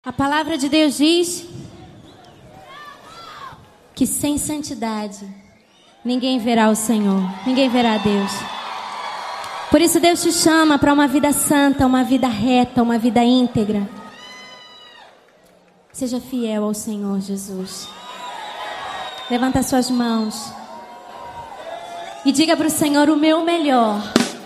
A palavra de Deus diz que sem santidade ninguém verá o Senhor, ninguém verá Deus. Por isso Deus te chama para uma vida santa, uma vida reta, uma vida íntegra. Seja fiel ao Senhor Jesus. Levanta suas mãos e diga para o Senhor: o meu melhor